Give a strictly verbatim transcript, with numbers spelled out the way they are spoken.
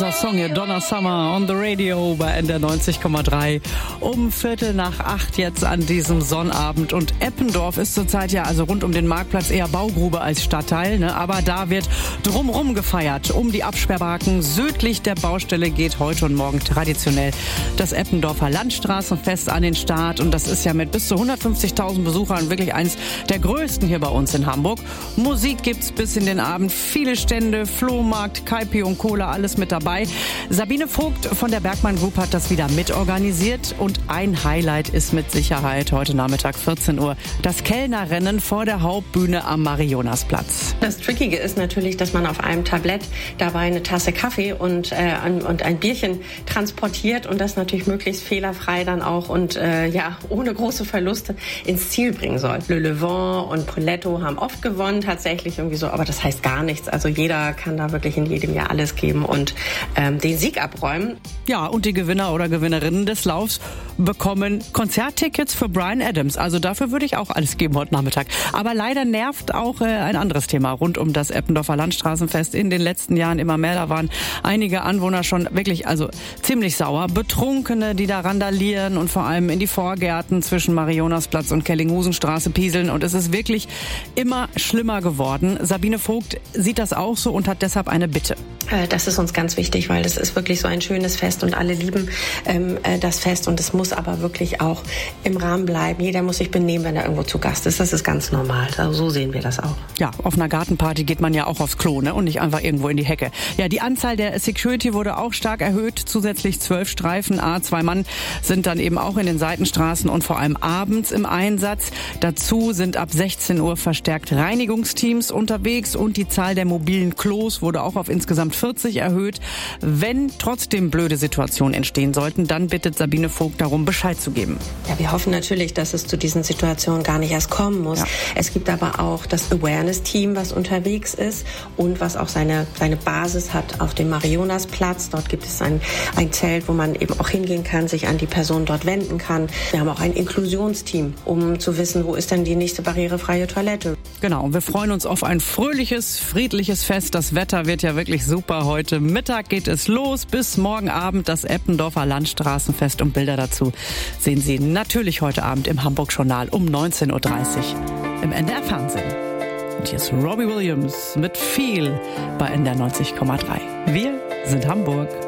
Dieser Song hier, Donna Summer on the Radio bei N D R neunzig Komma drei. Um Viertel nach acht jetzt an diesem Sonnabend. Und Eppendorf ist zurzeit ja also rund um den Marktplatz eher Baugrube als Stadtteil. Ne? Aber da wird drumrum gefeiert. Um die Absperrbarken südlich der Baustelle geht heute und morgen traditionell das Eppendorfer Landstraßenfest an den Start. Und das ist ja mit bis zu hundertfünfzigtausend Besuchern wirklich eins der größten hier bei uns in Hamburg. Musik gibt's bis in den Abend. Viele Stände, Flohmarkt, Kaipi und Cola, alles mit dabei. Sabine Vogt von der Bergmann Group hat das wieder mitorganisiert und ein Highlight ist mit Sicherheit heute Nachmittag vierzehn Uhr das Kellnerrennen vor der Hauptbühne am Marijonasplatz. Das Trickige ist natürlich, dass man auf einem Tablett dabei eine Tasse Kaffee und, äh, und ein Bierchen transportiert und das natürlich möglichst fehlerfrei dann auch und äh, ja ohne große Verluste ins Ziel bringen soll. Le Levant und Poletto haben oft gewonnen, tatsächlich irgendwie so, aber das heißt gar nichts. Also jeder kann da wirklich in jedem Jahr alles geben und ähm, den Sieg abräumen. Ja, und die Gewinner oder Gewinnerinnen des Laufs bekommen Konzerttickets für Bryan Adams. Also dafür würde ich auch alles geben heute Nachmittag. Aber leider nervt auch äh, ein anderes Thema rund um das Eppendorfer Landstraßenfest. In den letzten Jahren immer mehr. Da waren einige Anwohner schon wirklich also ziemlich sauer. Betrunkene, die da randalieren und vor allem in die Vorgärten zwischen Marionasplatz und Kellinghusenstraße pieseln. Und es ist wirklich immer schlimmer geworden. Sabine Vogt sieht das auch so und hat deshalb eine Bitte. Das ist uns ganz wichtig, weil das ist wirklich so ein schönes Fest und alle lieben ähm, das Fest und es muss aber wirklich auch im Rahmen bleiben. Jeder muss sich benehmen, wenn er irgendwo zu Gast ist. Das ist ganz normal. Also so sehen wir das auch. Ja, auf einer Gartenparty geht man ja auch aufs Klo, ne? Und nicht einfach irgendwo in die Hecke. Ja, die Anzahl der Security wurde auch stark erhöht. Zusätzlich zwölf Streifen, a zwei Mann sind dann eben auch in den Seitenstraßen und vor allem abends im Einsatz. Dazu sind ab sechzehn Uhr verstärkt Reinigungsteams unterwegs und die Zahl der mobilen Klos wurde auch auf insgesamt vierzig erhöht. Wenn trotzdem blöde Situationen entstehen sollten, dann bittet Sabine Vogt darum, Bescheid zu geben. Ja, wir hoffen natürlich, dass es zu diesen Situationen gar nicht erst kommen muss. Ja. Es gibt aber auch das Awareness-Team, was unterwegs ist und was auch seine, seine Basis hat auf dem Marionasplatz. Dort gibt es ein, ein Zelt, wo man eben auch hingehen kann, sich an die Person dort wenden kann. Wir haben auch ein Inklusionsteam, um zu wissen, wo ist denn die nächste barrierefreie Toilette. Genau, wir freuen uns auf ein fröhliches, friedliches Fest. Das Wetter wird ja wirklich super. Heute Mittag geht es los. Bis morgen Abend das Eppendorfer Landstraßenfest und Bilder dazu sehen Sie natürlich heute Abend im Hamburg-Journal um neunzehn Uhr dreißig im N D R-Fernsehen. Und hier ist Robbie Williams mit Feel bei N D R neunzig Komma drei. Wir sind Hamburg.